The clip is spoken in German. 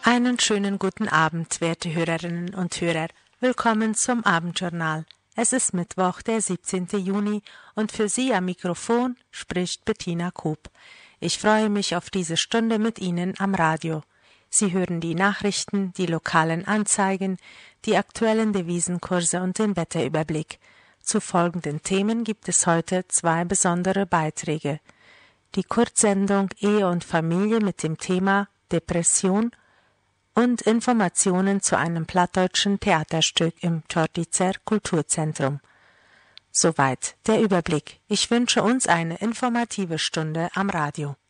Einen schönen guten Abend, werte Hörerinnen und Hörer. Willkommen zum Abendjournal. Es ist Mittwoch, der 17. Juni und für Sie am Mikrofon spricht Bettina Koop. Ich freue mich auf diese Stunde mit Ihnen am Radio. Sie hören die Nachrichten, die lokalen Anzeigen, die aktuellen Devisenkurse und den Wetterüberblick. Zu folgenden Themen gibt es heute 2 besondere Beiträge. Die Kurzsendung Ehe und Familie mit dem Thema Depression und Informationen zu einem plattdeutschen Theaterstück im Čordicer Kulturzentrum. Soweit der Überblick. Ich wünsche uns eine informative Stunde am Radio.